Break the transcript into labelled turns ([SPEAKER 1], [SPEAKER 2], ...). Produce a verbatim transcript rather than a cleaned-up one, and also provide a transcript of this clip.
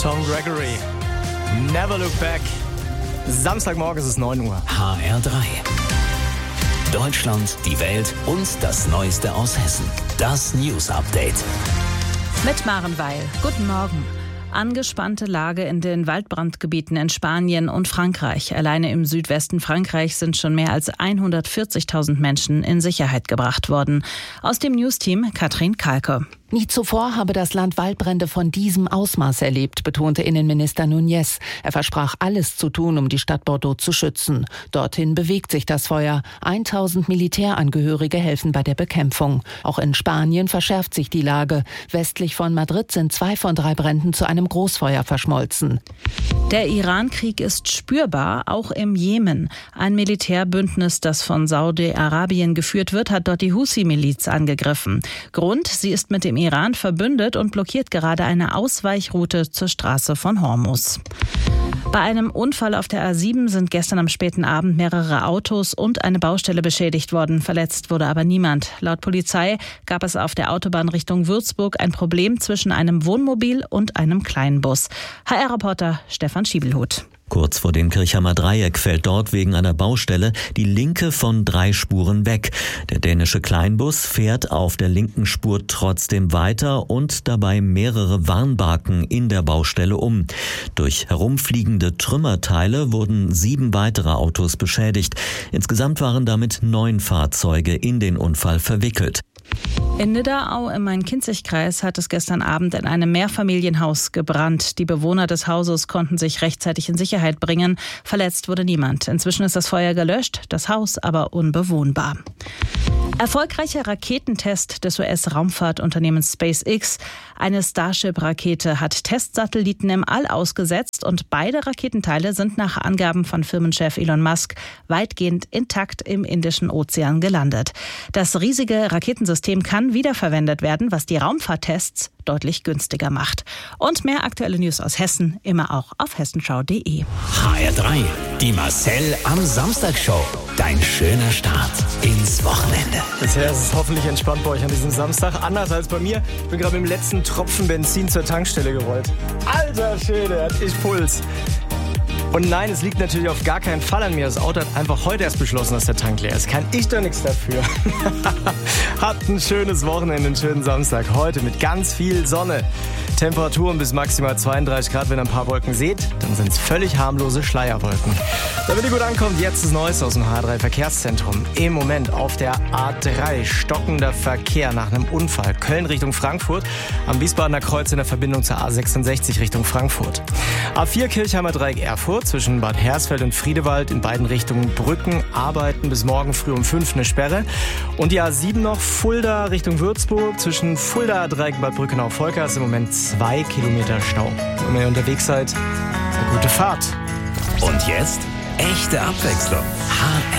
[SPEAKER 1] Tom Gregory. Never look back. Samstagmorgen ist es neun Uhr.
[SPEAKER 2] H R drei. Deutschland, die Welt und das Neueste aus Hessen. Das News Update.
[SPEAKER 3] Mit Maren Weil. Guten Morgen. Angespannte Lage in den Waldbrandgebieten in Spanien und Frankreich. Alleine im Südwesten Frankreichs sind schon mehr als hundertvierzigtausend Menschen in Sicherheit gebracht worden. Aus dem Newsteam Katrin Kalke.
[SPEAKER 4] Nie zuvor habe das Land Waldbrände von diesem Ausmaß erlebt, betonte Innenminister Núñez. Er versprach, alles zu tun, um die Stadt Bordeaux zu schützen. Dorthin bewegt sich das Feuer. tausend Militärangehörige helfen bei der Bekämpfung. Auch in Spanien verschärft sich die Lage. Westlich von Madrid sind zwei von drei Bränden zu einem Großfeuer verschmolzen.
[SPEAKER 3] Der Iran-Krieg ist spürbar, auch im Jemen. Ein Militärbündnis, das von Saudi-Arabien geführt wird, hat dort die Husi-Miliz angegriffen. Grund, sie ist mit dem Iran verbündet und blockiert gerade eine Ausweichroute zur Straße von Hormuz. Bei einem Unfall auf der A sieben sind gestern am späten Abend mehrere Autos und eine Baustelle beschädigt worden. Verletzt wurde aber niemand. Laut Polizei gab es auf der Autobahn Richtung Würzburg ein Problem zwischen einem Wohnmobil und einem Kleinbus. H R-Reporter Stefan Schiebelhut.
[SPEAKER 5] Kurz vor dem Kirchheimer Dreieck fällt dort wegen einer Baustelle die linke von drei Spuren weg. Der dänische Kleinbus fährt auf der linken Spur trotzdem weiter und dabei mehrere Warnbarken in der Baustelle um. Durch herumfliegende Trümmerteile wurden sieben weitere Autos beschädigt. Insgesamt waren damit neun Fahrzeuge in den Unfall verwickelt.
[SPEAKER 3] In Nidderau im Main-Kinzig-Kreis hat es gestern Abend in einem Mehrfamilienhaus gebrannt. Die Bewohner des Hauses konnten sich rechtzeitig in Sicherheit bringen. Verletzt wurde niemand. Inzwischen ist das Feuer gelöscht, das Haus aber unbewohnbar. Erfolgreicher Raketentest des U S-Raumfahrtunternehmens SpaceX. Eine Starship-Rakete hat Testsatelliten im All ausgesetzt und beide Raketenteile sind nach Angaben von Firmenchef Elon Musk weitgehend intakt im Indischen Ozean gelandet. Das riesige Raketensystem kann wiederverwendet werden, was die Raumfahrttests deutlich günstiger macht. Und mehr aktuelle News aus Hessen immer auch auf hessenschau punkt de.
[SPEAKER 2] H R drei. Die Marcel am Samstag Show. Dein schöner Start ins Wochenende.
[SPEAKER 1] Bisher ist es hoffentlich entspannt bei euch an diesem Samstag. Anders als bei mir. Ich bin gerade mit dem letzten Tropfen Benzin zur Tankstelle gerollt. Alter Schwede, hat ich Puls. Und nein, es liegt natürlich auf gar keinen Fall an mir. Das Auto hat einfach heute erst beschlossen, dass der Tank leer ist. Kann ich doch nichts dafür. Habt ein schönes Wochenende, einen schönen Samstag. Heute mit ganz viel Sonne. Temperaturen bis maximal zweiunddreißig Grad. Wenn ihr ein paar Wolken seht, dann sind es völlig harmlose Schleierwolken. Damit ihr gut ankommt, jetzt das Neueste aus dem H drei Verkehrszentrum. Im Moment auf der A drei stockender Verkehr nach einem Unfall. Köln Richtung Frankfurt. Am Wiesbadener Kreuz in der Verbindung zur A sechsundsechzig Richtung Frankfurt. A vier Kirchheimer Dreieck Erfurt zwischen Bad Hersfeld und Friedewald in beiden Richtungen Brücken arbeiten bis morgen früh um fünf eine Sperre. Und die A sieben noch Fulda Richtung Würzburg zwischen Fulda Dreieck Bad Brückenau-Volkers ist im Moment zwei Kilometer Stau. Wenn ihr unterwegs seid, eine gute Fahrt.
[SPEAKER 2] Und jetzt echte Abwechslung. H